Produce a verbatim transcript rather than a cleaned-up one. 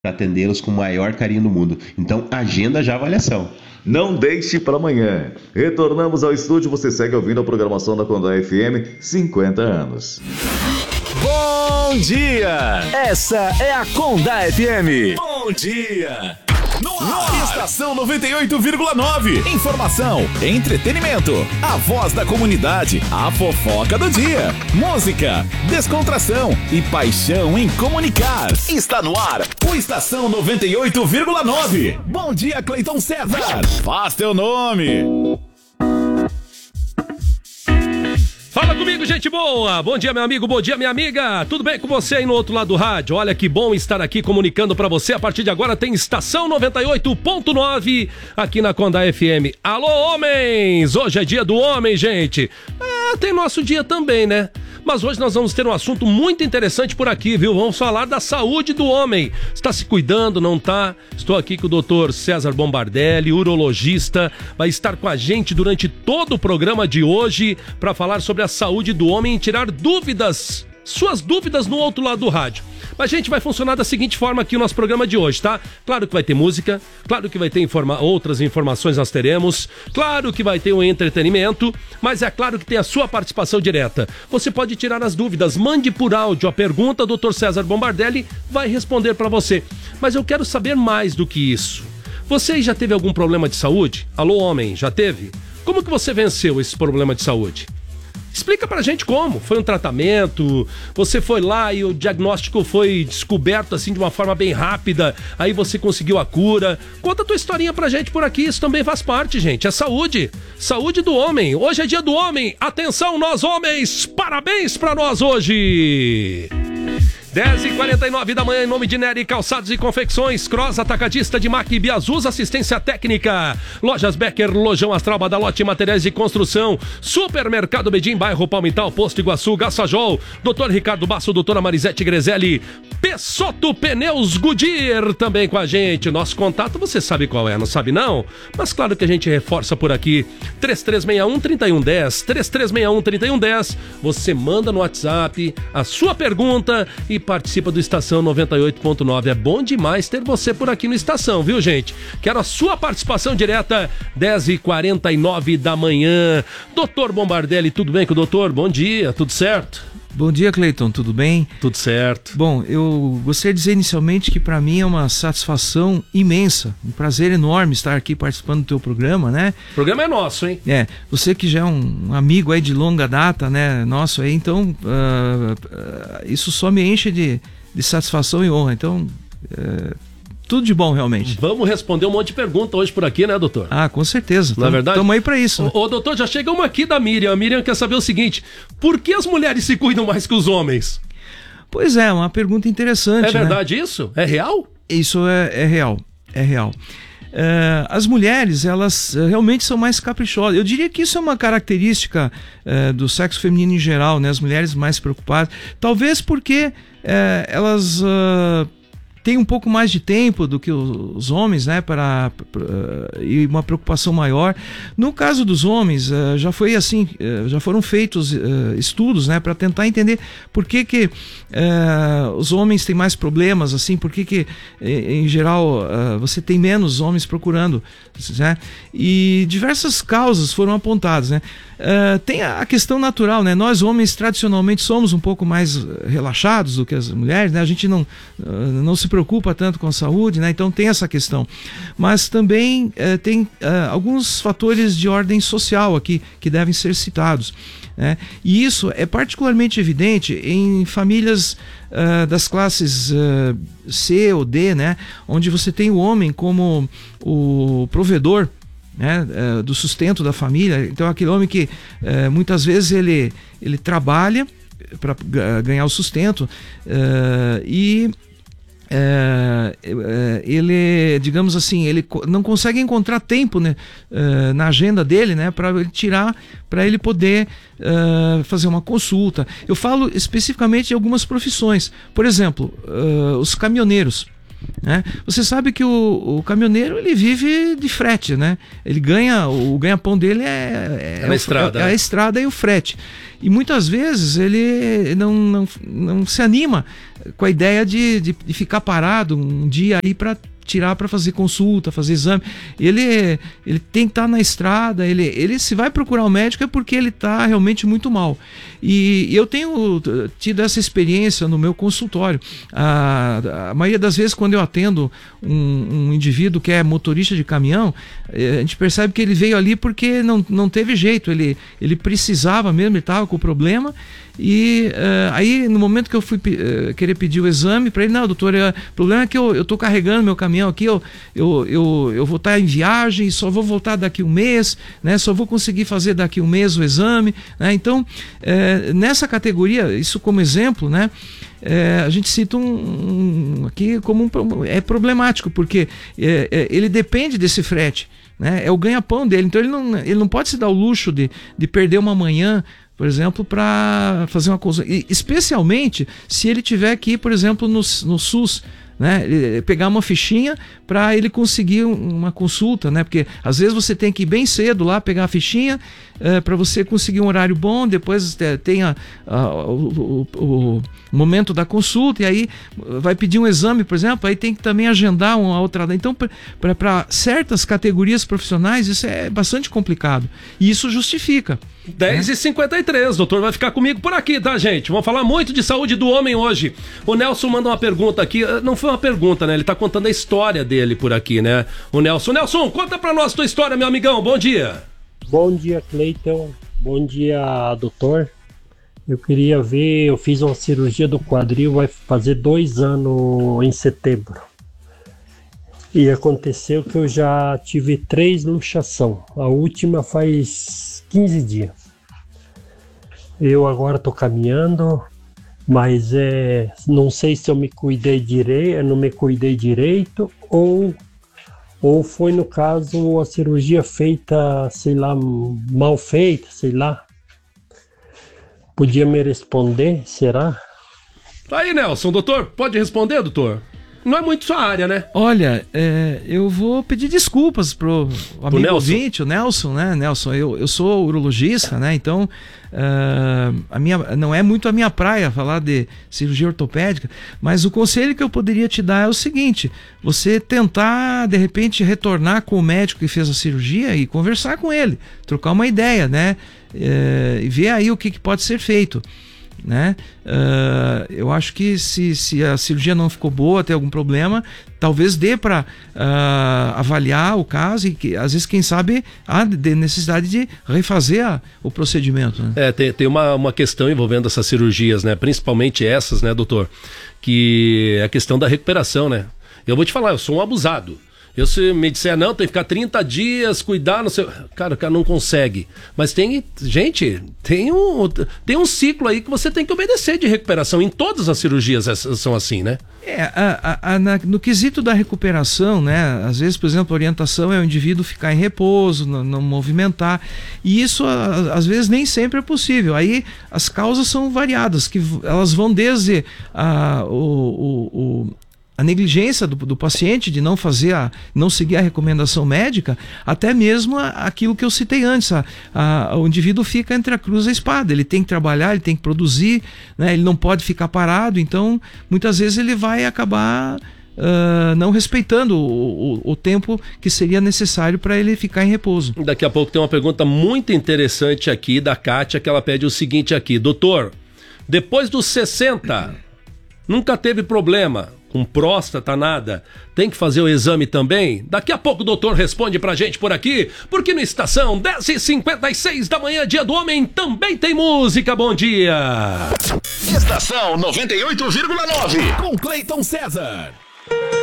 para atendê-los com o maior carinho do mundo. Então, agenda já a avaliação. Não deixe para amanhã. Retornamos ao estúdio, você segue ouvindo a programação da Condá F M, cinquenta anos. Bom dia! Essa é a Condá F M. Bom dia! No ar. Estação noventa e oito vírgula nove. Informação, entretenimento, a voz da comunidade, a fofoca do dia, música, descontração e paixão em comunicar. Está no ar o Estação noventa e oito vírgula nove. Bom dia, Cleiton César. Faz teu nome. Fala comigo, gente boa! Bom dia, meu amigo, bom dia, minha amiga! Tudo bem com você aí no outro lado do rádio? Olha que bom estar aqui comunicando pra você. A partir de agora tem Estação noventa e oito ponto nove aqui na Condá F M. Alô, homens! Hoje é dia do homem, gente! Ah, tem nosso dia também, né? Mas hoje nós vamos ter um assunto muito interessante por aqui, viu? Vamos falar da saúde do homem. Está se cuidando, não tá? Estou aqui com o doutor César Bombardelli, urologista. Vai estar com a gente durante todo o programa de hoje para falar sobre a saúde do homem e tirar dúvidas, suas dúvidas no outro lado do rádio. Mas, gente, vai funcionar da seguinte forma aqui o nosso programa de hoje, tá? Claro que vai ter música, claro que vai ter informa- outras informações nós teremos, claro que vai ter um entretenimento, mas é claro que tem a sua participação direta. Você pode tirar as dúvidas, mande por áudio a pergunta, o doutor César Bombardelli vai responder para você. Mas eu quero saber mais do que isso. Você já teve algum problema de saúde? Alô, homem, já teve? Como que você venceu esse problema de saúde? Explica pra gente como. Foi um tratamento? Você foi lá e o diagnóstico foi descoberto assim de uma forma bem rápida, aí você conseguiu a cura? Conta a tua historinha pra gente por aqui, isso também faz parte, gente. É saúde. Saúde do homem. Hoje é dia do homem. Atenção, nós homens. Parabéns pra nós hoje. dez e quarenta e nove da manhã, em nome de Nery Calçados e Confecções, Cross Atacadista de Mac e Biazus, assistência técnica, Lojas Becker, Lojão Astral, Badalote, Materiais de Construção, Supermercado Bedim, bairro Palmital, Posto Iguaçu, Gassajol, doutor Ricardo Basso, doutora Marisete Grezelli, Pessoto Pneus Goodyear também com a gente. Nosso contato você sabe qual é, não sabe não? Mas claro que a gente reforça por aqui, três três seis um, três um um zero, três três seis um, três um um zero, você manda no WhatsApp a sua pergunta e participa do Estação noventa e oito ponto nove. É bom demais ter você por aqui no Estação, viu, gente? Quero a sua participação direta, dez e quarenta e nove da manhã. doutor Bombardelli, tudo bem com o doutor? Bom dia, tudo certo? Bom dia, Cleiton, tudo bem? Tudo certo. Bom, eu gostaria de dizer inicialmente que para mim é uma satisfação imensa, um prazer enorme estar aqui participando do teu programa, né? O programa é nosso, hein? É, você que já é um amigo aí de longa data, né, nosso aí, então uh, uh, isso só me enche de, de satisfação e honra, então... Uh, tudo de bom, realmente. Vamos responder um monte de pergunta hoje por aqui, né, doutor? Ah, com certeza. Não é verdade? Estamos aí pra isso. Né? Ô, ô, doutor, já chega uma aqui da Miriam. A Miriam quer saber o seguinte: por que as mulheres se cuidam mais que os homens? Pois é, uma pergunta interessante. É verdade, né? isso? É real? Isso é, é real. É real. Uh, as mulheres, elas uh, realmente são mais caprichosas. Eu diria que isso é uma característica uh, do sexo feminino em geral, né? As mulheres mais preocupadas. Talvez porque uh, elas... Uh, tem um pouco mais de tempo do que os homens, né, para, para e uma preocupação maior. No caso dos homens, uh, já foi assim, uh, já foram feitos uh, estudos, né, para tentar entender por que que uh, os homens têm mais problemas, assim, por que que em geral uh, você tem menos homens procurando, né? E diversas causas foram apontadas, né? Uh, tem a questão natural, né? Nós homens tradicionalmente somos um pouco mais relaxados do que as mulheres, né? A gente não, uh, não se preocupa tanto com a saúde, né? Então tem essa questão. Mas também uh, tem uh, alguns fatores de ordem social aqui que devem ser citados, né? E isso é particularmente evidente em famílias uh, das classes uh, C ou D, né? Onde você tem o homem como o provedor, né, uh, do sustento da família. Então aquele homem que uh, muitas vezes ele, ele trabalha para ganhar o sustento uh, e uh, uh, ele, digamos assim, ele não consegue encontrar tempo, né, uh, na agenda dele, né, para ele tirar, para ele poder uh, fazer uma consulta. Eu falo especificamente de algumas profissões, por exemplo, uh, os caminhoneiros. né? Você sabe que o, o caminhoneiro ele vive de frete, né? Ele ganha, o ganha-pão dele é, é, é, na estrada, é, é né? a estrada e o frete. E muitas vezes ele não, não, não se anima com a ideia de, de, de ficar parado um dia aí para tirar para fazer consulta, fazer exame. Ele, ele tem que estar na estrada, ele, ele se vai procurar um médico é porque ele está realmente muito mal. E eu tenho tido essa experiência no meu consultório. A, a maioria das vezes, quando eu atendo um, um indivíduo que é motorista de caminhão, a gente percebe que ele veio ali porque não, não teve jeito, ele, ele precisava mesmo, ele estava com o problema. E uh, aí no momento que eu fui uh, querer pedir o exame para ele, não, doutor, o problema é que eu estou carregando meu caminhão aqui, eu, eu, eu, eu vou estar em viagem, só vou voltar daqui um mês, né, só vou conseguir fazer daqui um mês o exame, né? Então, uh, nessa categoria, isso como exemplo, né, uh, a gente cita um, um aqui como um, é problemático, porque uh, uh, ele depende desse frete, né, é o ganha-pão dele, então ele não, ele não pode se dar o luxo de, de perder uma manhã, por exemplo, para fazer uma coisa, especialmente se ele tiver que ir, por exemplo, no, no SUS, né, pegar uma fichinha para ele conseguir uma consulta, né, porque às vezes você tem que ir bem cedo lá pegar a fichinha é, para você conseguir um horário bom, depois tem a, a, o, o, o momento da consulta e aí vai pedir um exame, por exemplo, aí tem que também agendar uma outra. Então, para certas categorias profissionais isso é bastante complicado e isso justifica. dez e cinquenta e três, doutor vai ficar comigo por aqui, tá, gente? Vamos falar muito de saúde do homem hoje. O Nelson manda uma pergunta aqui, não foi uma pergunta, né? Ele tá contando a história dele por aqui, né? O Nelson. Nelson, conta pra nós tua história, meu amigão, bom dia. Bom dia, Cleiton. Bom dia, doutor. Eu queria ver, eu fiz uma cirurgia do quadril, vai fazer dois anos em setembro. E aconteceu que eu já tive três luxação. A última faz quinze dias. Eu agora tô caminhando, mas é, não sei se eu me cuidei direito, não me cuidei direito ou ou foi no caso a cirurgia feita, sei lá, mal feita, sei lá. Podia me responder, será? Aí, Nelson, doutor, pode responder, doutor? Não é muito sua área, né? Olha, é, eu vou pedir desculpas pro amigo Nelson. ouvinte, o Nelson, né? Nelson, eu, eu sou urologista, né? Então, uh, a minha, não é muito a minha praia falar de cirurgia ortopédica, mas o conselho que eu poderia te dar é o seguinte: você tentar, de repente, retornar com o médico que fez a cirurgia e conversar com ele, trocar uma ideia, né? É, e ver aí o que, que pode ser feito. Né? Uh, eu acho que se, se a cirurgia não ficou boa, tem algum problema, talvez dê para uh, avaliar o caso e que, às vezes, quem sabe, há de necessidade de refazer a, o procedimento. Né? É, tem, tem uma, uma questão envolvendo essas cirurgias, né? Principalmente essas, né, doutor? Que é a questão da recuperação, né? Eu vou te falar, eu sou um abusado. Eu se me disser, não, tem que ficar trinta dias, cuidar, não sei. Cara, o cara não consegue. Mas tem, gente, tem um, tem um ciclo aí que você tem que obedecer de recuperação. Em todas as cirurgias são assim, né? É, a, a, a, na, no quesito da recuperação, né? Às vezes, por exemplo, a orientação é o indivíduo ficar em repouso, não, não movimentar. E isso, a, às vezes, nem sempre é possível. Aí as causas são variadas, que elas vão desde a, o, o, o a negligência do, do paciente de não fazer a, não seguir a recomendação médica, até mesmo a, aquilo que eu citei antes, a, a, o indivíduo fica entre a cruz e a espada, ele tem que trabalhar, ele tem que produzir, né, ele não pode ficar parado, então muitas vezes ele vai acabar uh, não respeitando o, o, o tempo que seria necessário para ele ficar em repouso. Daqui a pouco tem uma pergunta muito interessante aqui da Kátia, que ela pede o seguinte aqui: doutor, depois dos sessenta, nunca teve problema com próstata, nada, tem que fazer o exame também? Daqui a pouco o doutor responde pra gente por aqui, porque no Estação dez e cinquenta e seis da manhã, dia do homem, também tem música. Bom dia! Estação noventa e oito vírgula nove com Cleiton César.